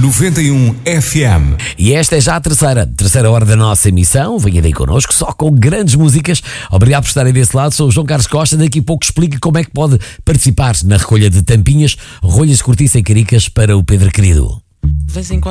91 FM. E esta é já a terceira hora da nossa emissão. Venha daí connosco, só com grandes músicas. Obrigado por estarem desse lado. Sou o João Carlos Costa. Daqui a pouco explico como é que pode participar na recolha de tampinhas, rolhas de cortiça e caricas para o Pedro Querido. De vez em quando